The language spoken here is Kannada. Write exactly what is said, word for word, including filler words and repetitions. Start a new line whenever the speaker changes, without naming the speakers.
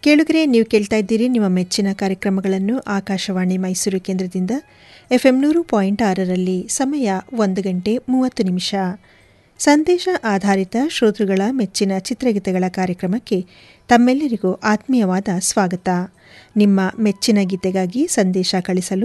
ಕೇಳುಗರೆ, ನೀವು ಕೇಳ್ತಾ ಇದ್ದೀರಿ ನಿಮ್ಮ ಮೆಚ್ಚಿನ ಕಾರ್ಯಕ್ರಮಗಳನ್ನು ಆಕಾಶವಾಣಿ ಮೈಸೂರು ಕೇಂದ್ರದಿಂದ ಎಫ್ಎಂ ನೂರು ಪಾಯಿಂಟ್ ಆರರಲ್ಲಿ. ಸಮಯ ಒಂದು ಗಂಟೆ ಮೂವತ್ತು ನಿಮಿಷ. ಸಂದೇಶ ಆಧಾರಿತ ಶ್ರೋತೃಗಳ ಮೆಚ್ಚಿನ ಚಿತ್ರಗೀತೆಗಳ ಕಾರ್ಯಕ್ರಮಕ್ಕೆ ತಮ್ಮೆಲ್ಲರಿಗೂ ಆತ್ಮೀಯವಾದ ಸ್ವಾಗತ. ನಿಮ್ಮ ಮೆಚ್ಚಿನ ಗೀತೆಗಾಗಿ ಸಂದೇಶ ಕಳಿಸಲು